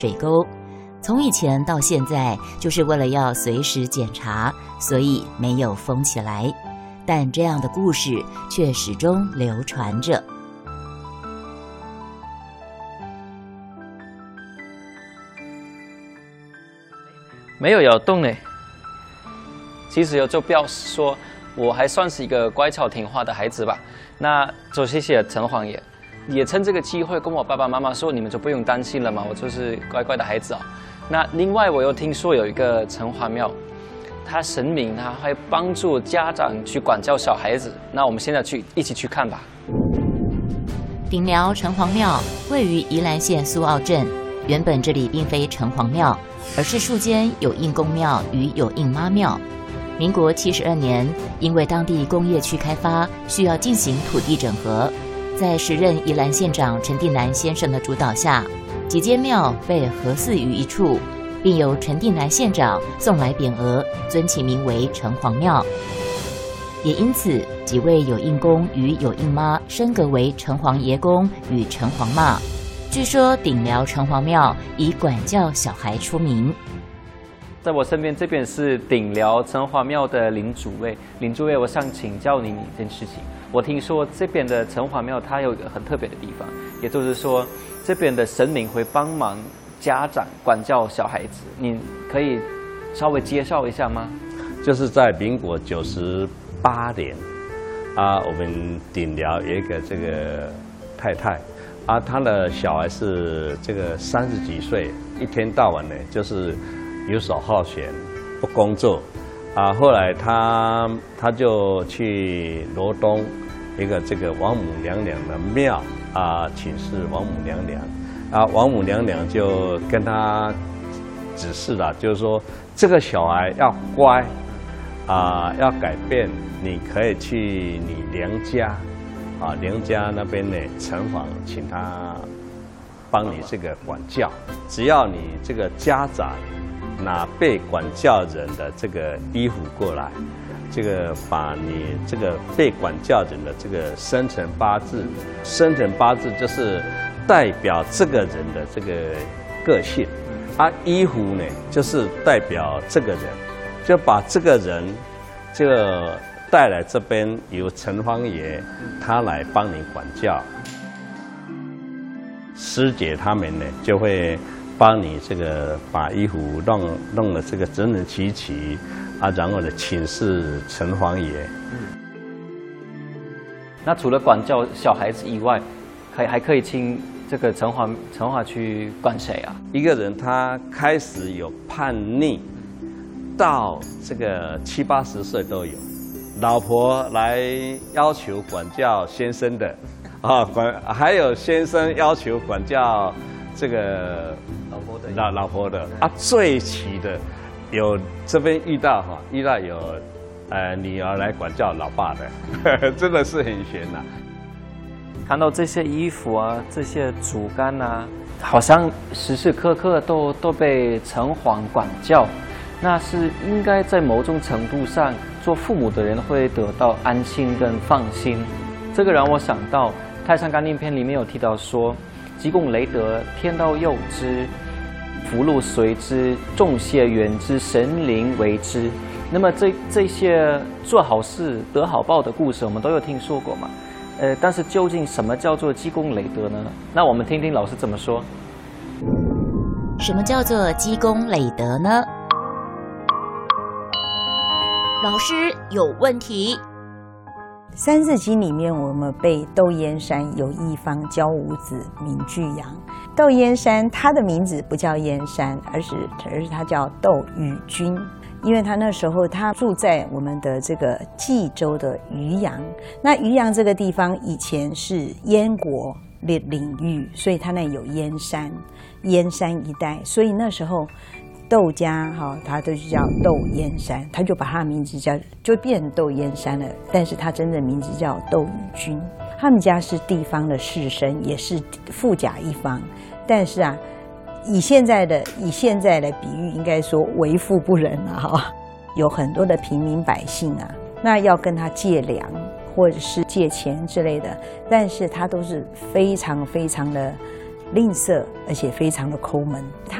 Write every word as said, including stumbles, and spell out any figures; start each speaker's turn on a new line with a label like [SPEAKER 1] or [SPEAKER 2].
[SPEAKER 1] 水沟，从以前到现在就是为了要随时检查，所以没有封起来。但这样的故事却始终流传着。
[SPEAKER 2] 没有摇动呢，其实就表示说我还算是一个乖巧听话的孩子吧。那就谢谢城隍爷，也趁这个机会跟我爸爸妈妈说，你们就不用担心了嘛，我就是乖乖的孩子哦。那另外我又听说有一个城隍庙，他神明他会帮助家长去管教小孩子，那我们现在去一起去看吧。
[SPEAKER 1] 顶寮城隍庙位于宜兰县苏澳镇，原本这里并非城隍庙，而是树间有应公庙与有应妈庙。民国七十二年，因为当地工业区开发需要进行土地整合，在时任宜兰县长陈定南先生的主导下，几间庙被合祀于一处，并由陈定南县长送来匾额，尊其名为城隍庙。也因此，几位有应公与有应妈升格为城隍爷公与城隍妈。据说顶寮城隍庙以管教小孩出名。
[SPEAKER 2] 在我身边这边是顶寮城隍庙的林主位，林主位，我想请教您一件事情。我听说这边的城隍庙它有一个很特别的地方，也就是说这边的神明会帮忙家长管教小孩子，您可以稍微介绍一下吗？
[SPEAKER 3] 就是在民国九十八年啊，我们顶寮有一个这个太太啊，她的小孩是这个三十几岁，一天到晚呢就是游手好闲，不工作啊。后来她她就去罗东一个这个王母娘娘的庙啊，请示王母娘娘啊，王母娘娘就跟她指示了，就是说这个小孩要乖啊，要改变，你可以去你娘家啊，娘家那边呢城隍请他帮你这个管教，只要你这个家长拿被管教人的这个衣服过来，这个把你这个被管教人的这个生辰八字，生辰八字就是代表这个人的这个个性，啊，衣服呢就是代表这个人，就把这个人这个带来这边，由城隍爷他来帮你管教，师姐他们呢就会帮你这个把衣服弄弄得这个整整齐齐啊，然后呢请示城隍爷。
[SPEAKER 2] 嗯。那除了管教小孩子以外，还还可以请这个城隍城隍去管谁啊？
[SPEAKER 3] 一个人他开始有叛逆，到这个七八十岁都有，老婆来要求管教先生的，啊管还有先生要求管教这个
[SPEAKER 2] 老婆的
[SPEAKER 3] 老老婆的啊，最齐的有这边遇到哈，遇到有呃女儿来管教老爸的，真的是很悬呐。
[SPEAKER 2] 看到这些衣服啊，这些竹竿啊，好像时时刻刻都都被城隍管教，那是应该在某种程度上，做父母的人会得到安心跟放心。这个让我想到《太上感应篇》里面有提到说，积功累德，天道佑之，福禄随之，众谢缘之，神灵为之。那么这这些做好事得好报的故事，我们都有听说过嘛？呃，但是究竟什么叫做积功累德呢？那我们听听老师怎么说。
[SPEAKER 1] 什么叫做积功累德呢？老师有问题。
[SPEAKER 4] 三字经里面，我们背窦燕山有一方，教五子名俱扬。窦燕山他的名字不叫燕山，而是而是他叫窦禹君，因为他那时候他住在我们的这个冀州的渔阳。那渔阳这个地方以前是燕国的领域，所以他那有燕山，燕山一带，所以那时候窦家哈，他都叫窦燕山，他就把他的名字叫就变窦燕山了。但是他真正名字叫窦禹君。他们家是地方的士绅，也是富甲一方。但是啊，以现在的以现在的比喻，应该说为富不仁了哈。有很多的平民百姓啊，那要跟他借粮或者是借钱之类的，但是他都是非常非常的吝啬，而且非常的抠门。他